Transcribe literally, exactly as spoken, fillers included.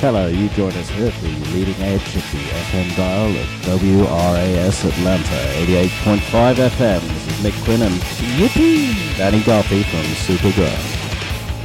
Hello, you join us here at the leading edge of the F M dial at W R A S Atlanta, eighty-eight point five F M. This is Mick Quinn and Yippee! Danny Garphy from Superground.